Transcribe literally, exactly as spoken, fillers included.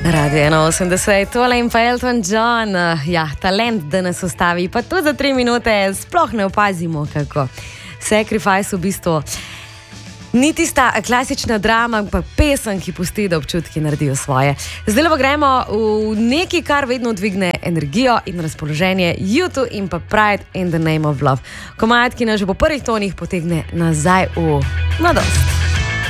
Radio ena osemdeset, tole in pa Elton John, ja, talent, da nas ustavi, pa tudi za tri minute sploh ne opazimo, kako. Sacrifice v bistvu ni tista klasična drama, pa pesem, ki pusti, da občutki naredijo svoje. Zdaj pa gremo v nekaj, kar vedno dvigne energijo in razpoloženje, U dva in pa Pride in the Name of Love. Komad, ki nas že po prvih tonih potegne nazaj v mladost.